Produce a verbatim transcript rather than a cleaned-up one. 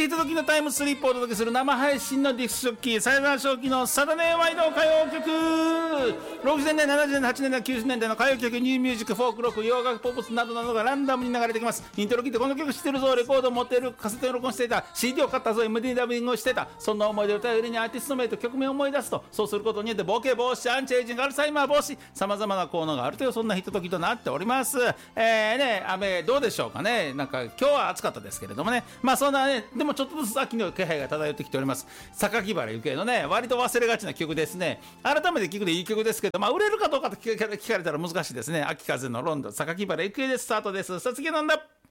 ヒット時のタイムスリップをお届けする生配信のディスクジョッキー、さよなら正気のサタデーワイド歌謡曲。ろくじゅうねんだい、ななじゅうねんだい、はちじゅうねんだい、きゅうじゅうねんだいの歌謡曲、ニューミュージック、フォークロック、洋楽、ポップスなどなどがランダムに流れてきます。イントロ聞いてこの曲知ってるぞ、レコードを持っている、カセットを録音していた、 シーディー を買ったぞ、 エムディー ダビングをしてた、そんな思い出を頼りにアーティスト名と曲名を思い出すと、そうすることによってボケ防止、アンチエイジング、アルツハイマー防止、さまざまな効能があるという、そんなヒット時となっております。えーね、雨どうでしょうかね。なんか今日は暑かったですけれどもね、まあそんなね、でもちょっとずつ秋の気配が漂ってきております。榊原ゆきえのね、割と忘れがちな曲ですね。改めて聴くでいい曲ですけど、まあ売れるかどうかと聞かれたら難しいですね。秋風のロンドン、榊原ゆきえでスタートです。さつきなんだ。